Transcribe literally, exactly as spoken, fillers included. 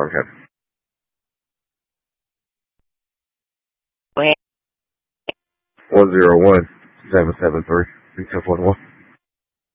Okay. Wait. One zero one seven seven three six seven one one.